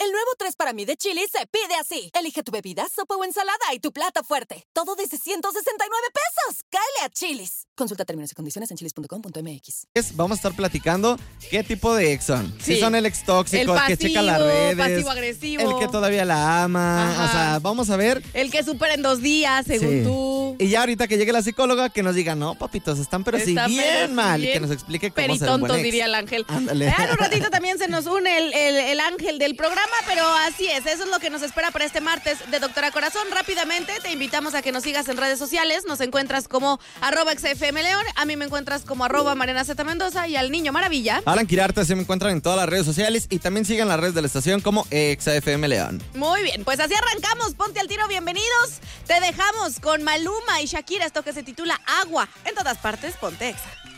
El nuevo 3 para mí de Chili's se pide así. Elige tu bebida, sopa o ensalada y tu plato fuerte. Todo desde 169 pesos. ¡Cáele a Chili's! Consulta términos y condiciones en chili's.com.mx. Vamos a estar platicando qué tipo de ex son. Sí. Si son el ex tóxico, El el que checa las redes, pasivo-agresivo. el que todavía la ama. Ajá. O sea, vamos a ver. El que supera en 2 días, según Sí. tú. Y ya ahorita que llegue la psicóloga, que nos diga, no, papitos, están pero sí Está bien pero sí mal. bien Y que nos explique cómo ser un peritontos, buen ex. diría el ángel. Ándale. En un ratito también se nos une el ángel del programa, pero así es, eso es lo que nos espera para este martes de Doctora Corazón. Rápidamente te invitamos a que nos sigas en redes sociales. Nos encuentras como @XFMLeón, a mí me encuentras como @Mariana Z Mendoza y al Niño Maravilla. Alan Quirarte se me encuentran en todas las redes sociales y también sigan las redes de la estación como ExaFM León. Muy bien, pues así arrancamos. Ponte al tiro, bienvenidos. Te dejamos con Maluma y Shakira, esto que se titula Agua. En todas partes, ponte Exa.